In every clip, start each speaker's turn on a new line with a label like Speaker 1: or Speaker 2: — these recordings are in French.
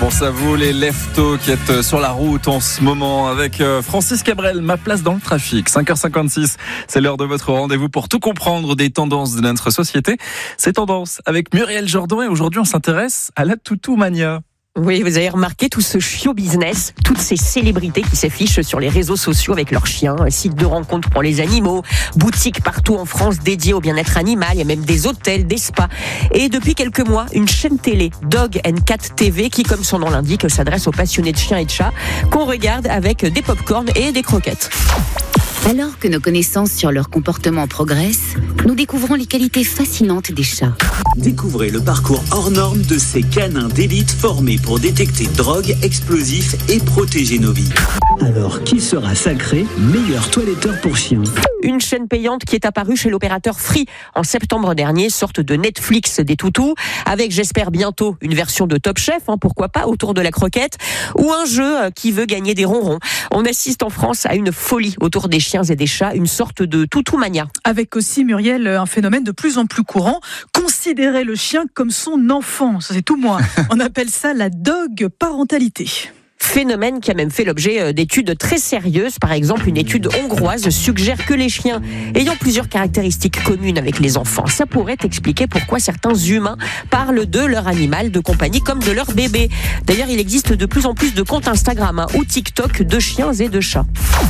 Speaker 1: Pense à vous les leftos qui êtes sur la route en ce moment avec Francis Cabrel, ma place dans le trafic. 5h56, c'est l'heure de votre rendez-vous pour tout comprendre des tendances de notre société. Ces tendances avec Muriel Jourdan et aujourd'hui on s'intéresse à la toutou-mania.
Speaker 2: Oui, vous avez remarqué tout ce show business, toutes ces célébrités qui s'affichent sur les réseaux sociaux avec leurs chiens, sites de rencontres pour les animaux, boutiques partout en France dédiées au bien-être animal, il y a même des hôtels, des spas. Et depuis quelques mois, une chaîne télé, Dog & Cat TV, qui, comme son nom l'indique, s'adresse aux passionnés de chiens et de chats, qu'on regarde avec des pop-corn et des croquettes.
Speaker 3: Alors que nos connaissances sur leur comportement progressent, nous découvrons les qualités fascinantes des chats.
Speaker 4: Découvrez le parcours hors norme de ces canins d'élite formés pour détecter drogue, explosifs et protéger nos vies. Alors, qui sera sacré meilleur toiletteur pour chiens ?
Speaker 2: Une chaîne payante qui est apparue chez l'opérateur Free en septembre dernier, sorte de Netflix des toutous, avec j'espère bientôt une version de Top Chef, pourquoi pas, autour de la croquette, ou un jeu qui veut gagner des ronrons. On assiste en France à une folie autour des chiens et des chats, une sorte de toutou-mania.
Speaker 5: Avec aussi, Muriel, un phénomène de plus en plus courant, considérer le chien comme son enfant, ça c'est tout moi. On appelle ça la dog parentalité.
Speaker 2: Phénomène qui a même fait l'objet d'études très sérieuses. Par exemple, une étude hongroise suggère que les chiens ayant plusieurs caractéristiques communes avec les enfants, ça pourrait expliquer pourquoi certains humains parlent de leur animal de compagnie comme de leur bébé. D'ailleurs, il existe de plus en plus de comptes Instagram ou TikTok de chiens et de chats.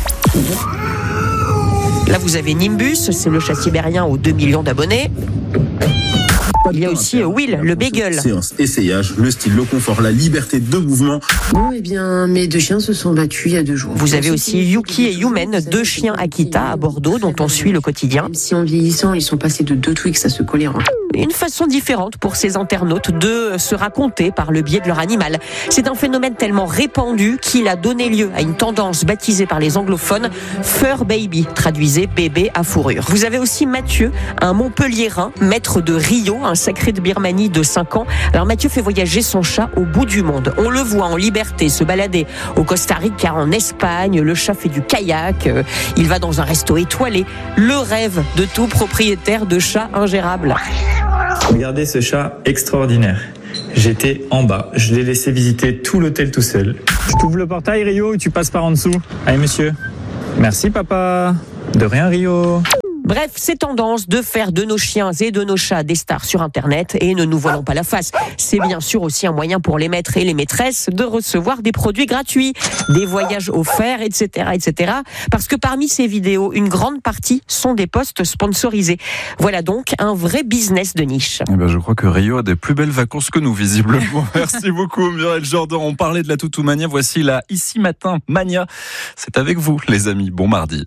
Speaker 2: Là, vous avez Nimbus, c'est le chat sibérien aux 2 millions d'abonnés. Il y a aussi Will, le beagle.
Speaker 6: Séance, essayage, le style, le confort, la liberté de mouvement.
Speaker 7: Bon, eh bien, mes 2 chiens se sont battus il y a 2 jours.
Speaker 2: Vous avez aussi Yuki et Yumen, 2 chiens Akita à Bordeaux dont on suit le quotidien.
Speaker 7: Même si en vieillissant, ils sont passés de 2 Twix à se coller en.
Speaker 2: Une façon différente pour ces internautes de se raconter par le biais de leur animal. C'est un phénomène tellement répandu qu'il a donné lieu à une tendance baptisée par les anglophones Fur Baby, traduisez bébé à fourrure. Vous avez aussi Mathieu, un Montpelliérain, maître de Rio, un sacré de Birmanie de 5 ans. Alors Mathieu fait voyager son chat au bout du monde. On le voit en liberté se balader au Costa Rica, en Espagne. Le chat fait du kayak, il va dans un resto étoilé. Le rêve de tout propriétaire de chat ingérable.
Speaker 8: Regardez ce chat extraordinaire. J'étais en bas, je l'ai laissé visiter tout l'hôtel tout seul. Je t'ouvre le portail Rio et tu passes par en dessous. Allez monsieur. Merci papa. De rien Rio.
Speaker 2: Bref, ces tendances de faire de nos chiens et de nos chats des stars sur Internet, et ne nous voilons pas la face, c'est bien sûr aussi un moyen pour les maîtres et les maîtresses de recevoir des produits gratuits, des voyages offerts, etc., etc. Parce que parmi ces vidéos, une grande partie sont des posts sponsorisés. Voilà donc un vrai business de niche.
Speaker 1: Je crois que Rio a des plus belles vacances que nous, visiblement. Merci beaucoup, Muriel Jourdan. On parlait de la toutou-mania. Voici la Ici Matin Mania. C'est avec vous, les amis. Bon mardi.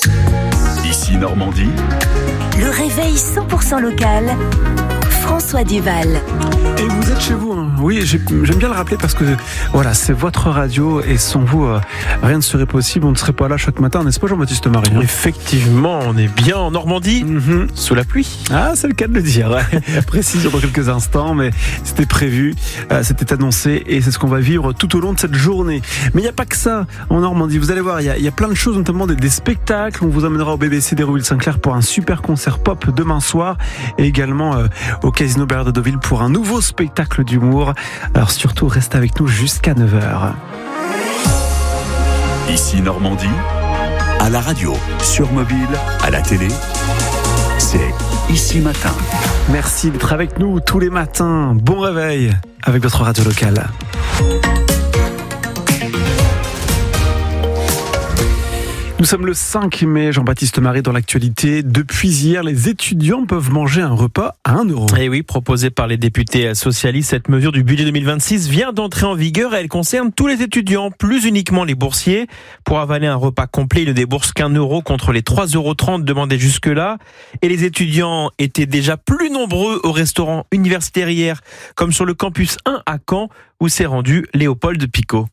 Speaker 4: Ici Normandie.
Speaker 9: Le réveil 100% local. François Duval.
Speaker 10: Et vous êtes chez vous, hein. Oui, j'aime bien le rappeler parce que voilà, c'est votre radio et sans vous, rien ne serait possible. On ne serait pas là chaque matin, n'est-ce pas, Jean-Baptiste Marie, hein ?
Speaker 11: Effectivement, on est bien en Normandie, sous la pluie.
Speaker 10: Ah, c'est le cas de le dire. Précision dans quelques instants, mais c'était prévu, c'était annoncé et c'est ce qu'on va vivre tout au long de cette journée. Mais il n'y a pas que ça en Normandie. Vous allez voir, il y a plein de choses, notamment des spectacles. On vous emmènera au BBC d'Hérouville-Saint-Clair pour un super concert pop demain soir et également au Casino Bernard de Deauville pour un nouveau spectacle d'humour. Alors surtout, restez avec nous jusqu'à 9h.
Speaker 4: Ici Normandie, à la radio, sur mobile, à la télé, c'est Ici Matin.
Speaker 10: Merci d'être avec nous tous les matins. Bon réveil avec votre radio locale. Nous sommes le 5 mai, Jean-Baptiste Marie, dans l'actualité. Depuis hier, les étudiants peuvent manger un repas à 1 euro.
Speaker 11: Et oui, proposée par les députés socialistes, cette mesure du budget 2026 vient d'entrer en vigueur et elle concerne tous les étudiants, plus uniquement les boursiers. Pour avaler un repas complet, ils ne déboursent qu'1 euro contre les 3,30 € demandés jusque-là. Et les étudiants étaient déjà plus nombreux au restaurant universitaire hier, comme sur le campus 1 à Caen, où s'est rendu Léopold Picot.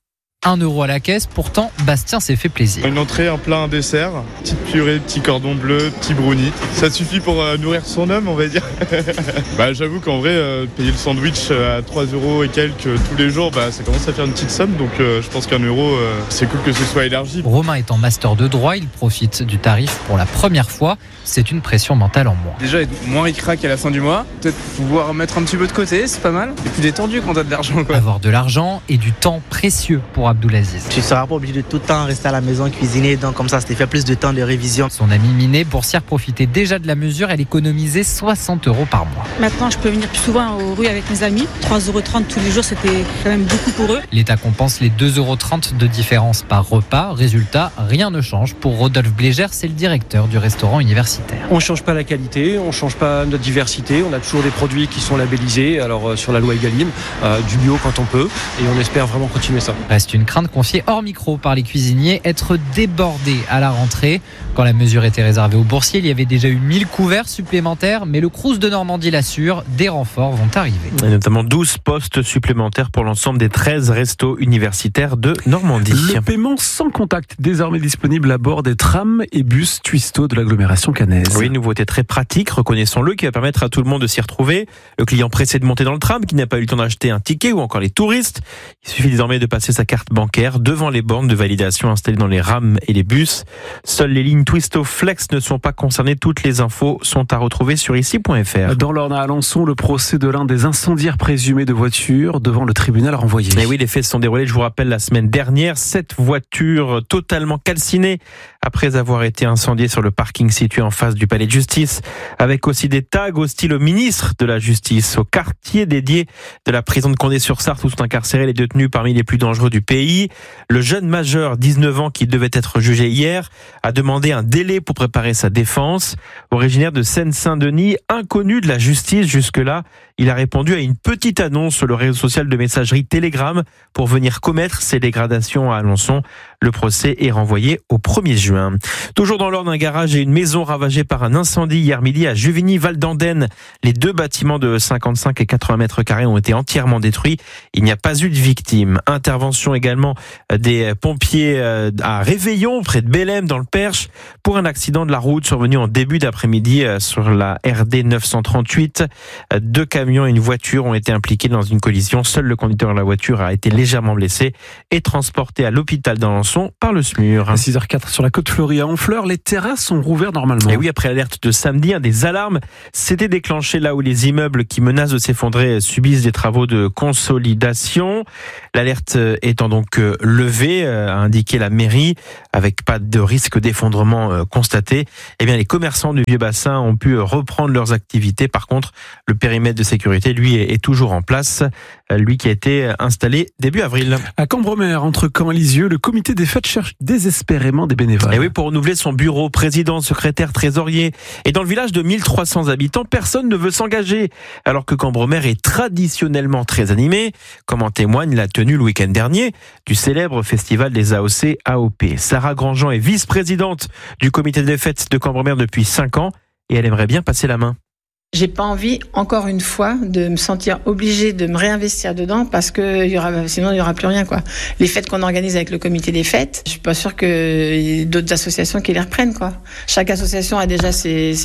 Speaker 12: 1 € à la caisse. Pourtant, Bastien s'est fait plaisir.
Speaker 13: Une entrée, un plat, un dessert, petite purée, petit cordon bleu, petit brownie. Ça suffit pour nourrir son homme, on va dire. J'avoue qu'en vrai, payer le sandwich à 3 € et quelques tous les jours, ça commence à faire une petite somme. Donc je pense qu'1 €, c'est cool que ce soit élargi.
Speaker 12: Romain est en master de droit, il profite du tarif pour la première fois. C'est une pression mentale en moins.
Speaker 14: Déjà, être moins ric-rac à la fin du mois, peut-être pouvoir mettre un petit peu de côté, c'est pas mal. Et plus détendu quand t'as de l'argent, quoi.
Speaker 12: Avoir de l'argent et du temps précieux pour Abdoulaziz.
Speaker 15: Tu seras pas obligé de tout le temps rester à la maison cuisiner, donc comme ça te fait plus de temps de révision.
Speaker 12: Son amie Miné, boursière, profitait déjà de la mesure, elle économisait 60 € par mois.
Speaker 16: Maintenant, je peux venir plus souvent aux rues avec mes amis. 3,30 € tous les jours, c'était quand même beaucoup pour eux.
Speaker 12: L'État compense les 2,30 € de différence par repas. Résultat, rien ne change. Pour Rodolphe Blégère, c'est le directeur du restaurant universitaire.
Speaker 17: On ne change pas la qualité, on ne change pas notre diversité. On a toujours des produits qui sont labellisés, alors sur la loi Egalim, du bio quand on peut, et on espère vraiment continuer ça.
Speaker 12: Reste une crainte confiée hors micro par les cuisiniers, être débordés à la rentrée. Quand la mesure était réservée aux boursiers, il y avait déjà eu 1000 couverts supplémentaires, mais le Crous de Normandie l'assure, des renforts vont arriver.
Speaker 11: Et notamment 12 postes supplémentaires pour l'ensemble des 13 restos universitaires de Normandie.
Speaker 10: Le paiement sans contact, désormais disponible à bord des trams et bus Twisto de l'agglomération caennaise.
Speaker 11: Oui, nouveauté très pratique, reconnaissons-le, qui va permettre à tout le monde de s'y retrouver. Le client pressé de monter dans le tram, qui n'a pas eu le temps d'acheter un ticket, ou encore les touristes. Il suffit désormais de passer sa carte bancaire devant les bornes de validation installées dans les rames et les bus. Seules les lignes Twisto Flex ne sont pas concernées. Toutes les infos sont à retrouver sur ici.fr.
Speaker 10: Dans l'Orne à Alençon, le procès de l'un des incendiaires présumés de voitures devant le tribunal renvoyé.
Speaker 11: Et oui, les faits se sont déroulés, je vous rappelle, la semaine dernière. 7 voitures totalement calcinées après avoir été incendiées sur le parking situé en face du palais de justice, avec aussi des tags hostiles au ministre de la Justice, au quartier dédié de la prison de Condé-sur-Sarthe où sont incarcérés les détenus parmi les plus dangereux du pays. Le jeune majeur, 19 ans, qui devait être jugé hier, a demandé un délai pour préparer sa défense. Originaire de Seine-Saint-Denis, inconnu de la justice jusque-là, il a répondu à une petite annonce sur le réseau social de messagerie Telegram pour venir commettre ses dégradations à Alençon. Le procès est renvoyé au 1er juin. Toujours dans l'Orne, un garage et une maison ravagés par un incendie hier midi à Juvigny-Val-d'Andenne. Les 2 bâtiments de 55 et 80 mètres carrés ont été entièrement détruits. Il n'y a pas eu de victimes. Intervention également des pompiers à Réveillon, près de Bellem, dans le Perche, pour un accident de la route survenu en début d'après-midi sur la RD 938. 2 camions et une voiture ont été impliqués dans une collision. Seul le conducteur de la voiture a été légèrement blessé et transporté à l'hôpital d'Alençon par le SMUR.
Speaker 10: À 6h04 sur la côte Fleury à Honfleur, les terrasses sont rouvertes normalement.
Speaker 11: Et oui, après l'alerte de samedi, des alarmes s'étaient déclenchées là où les immeubles qui menacent de s'effondrer subissent des travaux de consolidation. L'alerte étant donc levée, a indiqué la mairie, avec pas de risque d'effondrement constaté. Eh bien, les commerçants du Vieux-Bassin ont pu reprendre leurs activités. Par contre, le périmètre de sécurité, lui, est toujours en place. Lui qui a été installé début avril.
Speaker 10: À Cambremer, entre Caen et Lisieux, le comité des fêtes cherche désespérément des bénévoles.
Speaker 11: Et oui, pour renouveler son bureau, président, secrétaire, trésorier. Et dans le village de 1300 habitants, personne ne veut s'engager. Alors que Cambremer est traditionnellement très animé, comme en témoigne la tenue le week-end dernier du célèbre festival des AOC AOP. Sarah Grandjean est vice-présidente du comité des fêtes de Cambremer depuis 5 ans et elle aimerait bien passer la main.
Speaker 18: J'ai pas envie, encore une fois, de me sentir obligée de me réinvestir dedans parce que sinon il y aura plus rien, quoi. Les fêtes qu'on organise avec le comité des fêtes, je suis pas sûre qu'il y ait d'autres associations qui les reprennent, quoi. Chaque association a déjà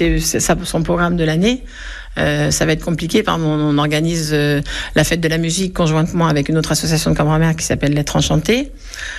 Speaker 18: son programme de l'année. Ça va être compliqué. Par exemple, on organise la fête de la musique conjointement avec une autre association de Cambremer qui s'appelle Lettres Enchantées.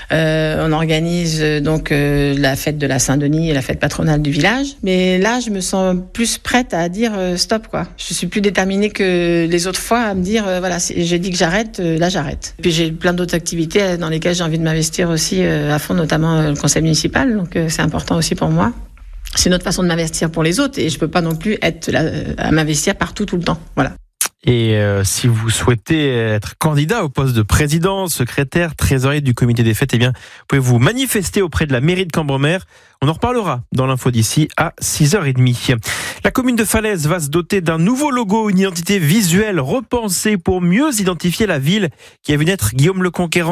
Speaker 18: On organise donc la fête de la Saint-Denis et la fête patronale du village. Mais là, je me sens plus prête à dire stop, quoi. Je suis plus déterminée que les autres fois à me dire voilà, j'ai dit que j'arrête, là j'arrête. Puis j'ai plein d'autres activités dans lesquelles j'ai envie de m'investir aussi à fond, notamment le conseil municipal. Donc c'est important aussi pour moi. C'est une autre façon de m'investir pour les autres et je peux pas non plus être là à m'investir partout tout le temps. Voilà.
Speaker 11: Et si vous souhaitez être candidat au poste de président, secrétaire, trésorier du comité des fêtes, eh bien, vous pouvez vous manifester auprès de la mairie de Cambremer. On en reparlera dans l'info d'ici à 6h30. La commune de Falaise va se doter d'un nouveau logo, une identité visuelle repensée pour mieux identifier la ville qui a vu naître Guillaume le Conquérant.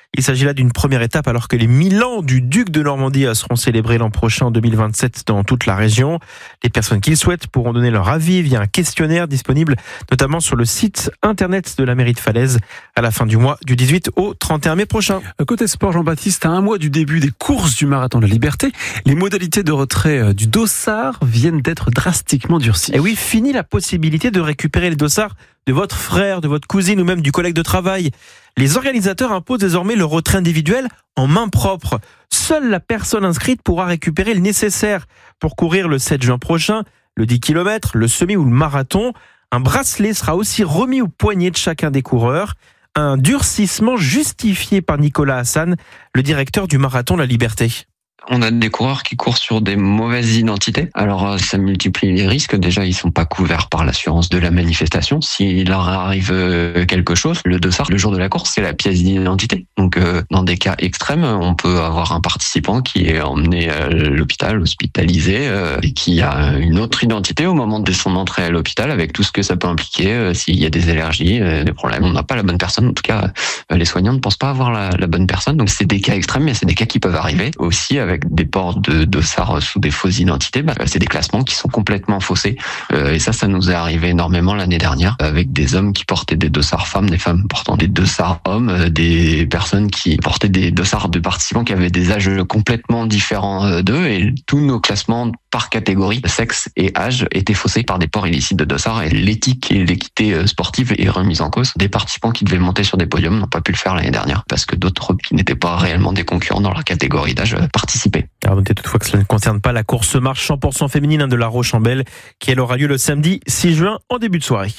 Speaker 11: Il s'agit là d'une première étape alors que les 1000 ans du duc de Normandie seront célébrés l'an prochain en 2027 dans toute la région. Les personnes qui le souhaitent pourront donner leur avis via un questionnaire disponible notamment sur le site internet de la mairie de Falaise à la fin du mois du 18 au 31 mai prochain.
Speaker 10: Côté sport, Jean-Baptiste, à un mois du début des courses du Marathon de la Liberté, les modalités de retrait du dossard viennent d'être drastiquement durcies.
Speaker 11: Et oui, fini la possibilité de récupérer les dossards de votre frère, de votre cousine ou même du collègue de travail. Les organisateurs imposent désormais le retrait individuel en main propre. Seule la personne inscrite pourra récupérer le nécessaire pour courir le 7 juin prochain, le 10 km, le semi ou le marathon. Un bracelet sera aussi remis au poignet de chacun des coureurs. Un durcissement justifié par Nicolas Hassan, le directeur du Marathon de la Liberté.
Speaker 19: On a des coureurs qui courent sur des mauvaises identités. Alors, ça multiplie les risques. Déjà, ils sont pas couverts par l'assurance de la manifestation. S'il leur arrive quelque chose, le dossard, le jour de la course, c'est la pièce d'identité. Donc, dans des cas extrêmes, on peut avoir un participant qui est emmené à l'hôpital, hospitalisé, et qui a une autre identité au moment de son entrée à l'hôpital, avec tout ce que ça peut impliquer, s'il y a des allergies, des problèmes. On n'a pas la bonne personne. En tout cas, les soignants ne pensent pas avoir la bonne personne. Donc, c'est des cas extrêmes, mais c'est des cas qui peuvent arriver aussi avec des ports de dossards sous des fausses identités. C'est des classements qui sont complètement faussés. Et ça nous est arrivé énormément l'année dernière avec des hommes qui portaient des dossards femmes, des femmes portant des dossards hommes, des personnes qui portaient des dossards de participants qui avaient des âges complètement différents d'eux, et tous nos classements par catégorie, sexe et âge, étaient faussés par des ports illicites de dossards, et l'éthique et l'équité sportive est remise en cause. Des participants qui devaient monter sur des podiums n'ont pas pu le faire l'année dernière parce que d'autres qui n'étaient pas réellement des concurrents dans leur catégorie d'âge participaient.
Speaker 11: Alors notez toutefois que cela ne concerne pas la course marche 100% féminine de La Roche-en-Belle, qui elle aura lieu le samedi 6 juin en début de soirée.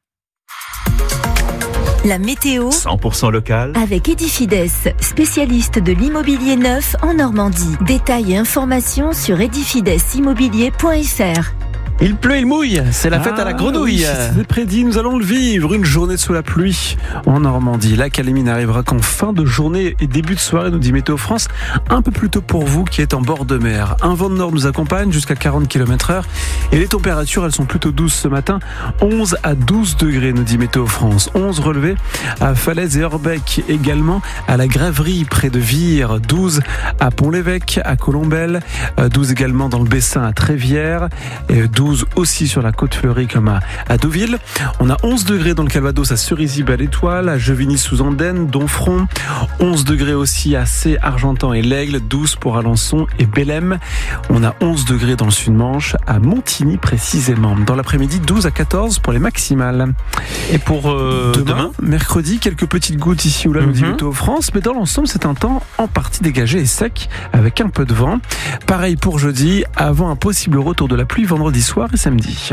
Speaker 9: La météo
Speaker 4: 100% local
Speaker 9: avec Edifides, spécialiste de l'immobilier neuf en Normandie. Détails et informations sur edifidesimmobilier.fr.
Speaker 11: Il pleut, il mouille, c'est la fête à la grenouille.
Speaker 10: Oui, c'est prédit, nous allons le vivre, une journée sous la pluie en Normandie. L'accalmie n'arrivera qu'en fin de journée et début de soirée, nous dit Météo France, un peu plus tôt pour vous qui êtes en bord de mer. Un vent de nord nous accompagne jusqu'à 40 km/h et les températures, elles sont plutôt douces ce matin, 11 à 12 degrés, nous dit Météo France. 11 relevés à Falaise et Orbec, également à la Grèverie près de Vire, 12 à Pont-l'Évêque, à Colombelle, 12 également dans le Bessin à Trévière, et 12 aussi sur la côte fleurie comme à Deauville. On a 11 degrés dans le Calvados à Cerisy-Belle-Étoile, à Jevigny-sous-Andenne, Domfront. 11 degrés aussi à Cé, Argentan et l'Aigle, 12 pour Alençon et Bélem. On a 11 degrés dans le Sud-Manche, à Montigny précisément. Dans l'après-midi, 12 à 14 pour les maximales.
Speaker 11: Et pour demain,
Speaker 10: mercredi, quelques petites gouttes ici ou là, nous dit Météo France, mais dans l'ensemble, c'est un temps en partie dégagé et sec, avec un peu de vent. Pareil pour jeudi, avant un possible retour de la pluie vendredi soir et samedi.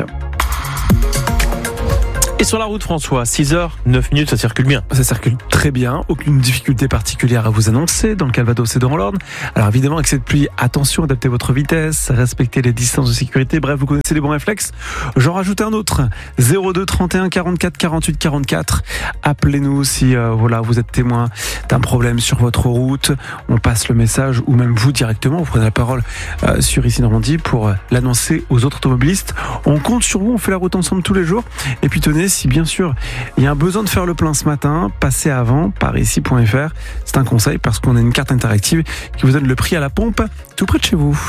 Speaker 11: Et sur la route, François, 6h09, ça circule bien.
Speaker 10: Ça circule très bien, aucune difficulté particulière à vous annoncer dans le Calvados et dans l'Orne. Alors évidemment, avec cette pluie, attention, adaptez votre vitesse, respectez les distances de sécurité. Bref, vous connaissez les bons réflexes. J'en rajoute un autre, 02 31 44 48 44. Appelez-nous si vous êtes témoin d'un problème sur votre route. On passe le message, ou même vous directement, vous prenez la parole sur Ici Normandie pour l'annoncer aux autres automobilistes. On compte sur vous, on fait la route ensemble tous les jours. Et puis tenez, si bien sûr il y a un besoin de faire le plein ce matin, passez avant par ici.fr. C'est un conseil parce qu'on a une carte interactive qui vous donne le prix à la pompe tout près de chez vous.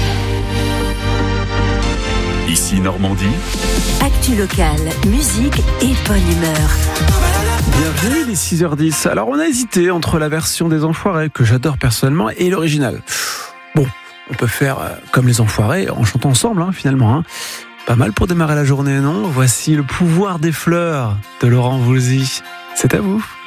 Speaker 4: Ici Normandie.
Speaker 9: Actu locale, musique et bonne humeur.
Speaker 10: Bienvenue, il est 6h10. Alors on a hésité entre la version des Enfoirés, que j'adore personnellement, et l'original. Bon, on peut faire comme les Enfoirés en chantant ensemble finalement. Pas mal pour démarrer la journée, non ? Voici Le pouvoir des fleurs de Laurent Voulzy. C'est à vous.